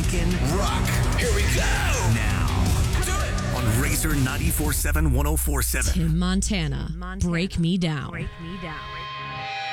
Talkin' Rock. Here we go. Now on Razor 94.7 104.7. Tim Montana. Break Me Down.